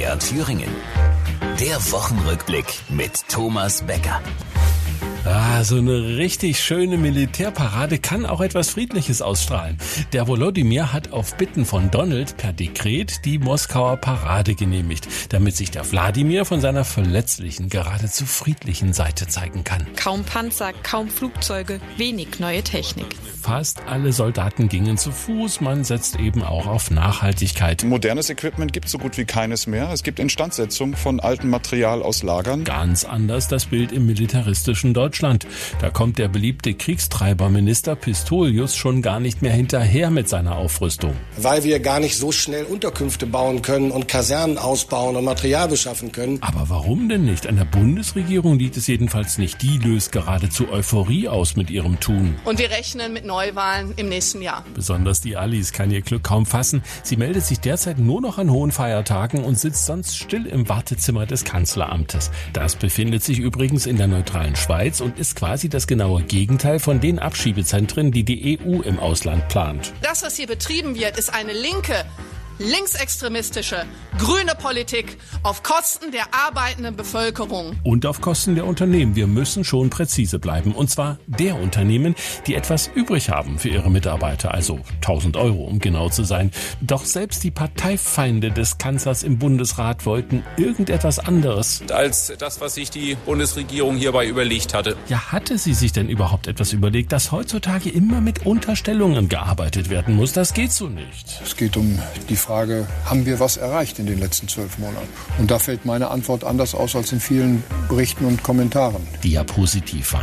MDR Thüringen. Der Wochenrückblick mit Thomas Becker. So eine richtig schöne Militärparade kann auch etwas Friedliches ausstrahlen. Der Volodymyr hat auf Bitten von Donald per Dekret die Moskauer Parade genehmigt, damit sich der Wladimir von seiner verletzlichen, geradezu friedlichen Seite zeigen kann. Kaum Panzer, kaum Flugzeuge, wenig neue Technik. Fast alle Soldaten gingen zu Fuß, man setzt eben auch auf Nachhaltigkeit. Modernes Equipment gibt es so gut wie keines mehr. Es gibt Instandsetzung von altem Material aus Lagern. Ganz anders das Bild im militaristischen Deutschland. Da kommt der beliebte Kriegstreiberminister Pistorius schon gar nicht mehr hinterher mit seiner Aufrüstung. Weil wir gar nicht so schnell Unterkünfte bauen können und Kasernen ausbauen und Material beschaffen können. Aber warum denn nicht? An der Bundesregierung liegt es jedenfalls nicht. Die löst geradezu Euphorie aus mit ihrem Tun. Und wir rechnen mit Neuwahlen im nächsten Jahr. Besonders die Alice kann ihr Glück kaum fassen. Sie meldet sich derzeit nur noch an hohen Feiertagen und sitzt sonst still im Wartezimmer des Kanzleramtes. Das befindet sich übrigens in der neutralen Schweiz und ist quasi das genaue Gegenteil von den Abschiebezentren, die die EU im Ausland plant. Das, was hier betrieben wird, ist eine linke, linksextremistische, grüne Politik auf Kosten der arbeitenden Bevölkerung. Und auf Kosten der Unternehmen. Wir müssen schon präzise bleiben. Und zwar der Unternehmen, die etwas übrig haben für ihre Mitarbeiter. Also 1.000 Euro, um genau zu sein. Doch selbst die Parteifeinde des Kanzlers im Bundesrat wollten irgendetwas anderes. Als das, was sich die Bundesregierung hierbei überlegt hatte. Ja, hatte sie sich denn überhaupt etwas überlegt, dass heutzutage immer mit Unterstellungen gearbeitet werden muss? Das geht so nicht. Es geht um die Frage, haben wir was erreicht in den letzten 12 Monaten? Und da fällt meine Antwort anders aus als in vielen Berichten und Kommentaren. Die ja positiv waren.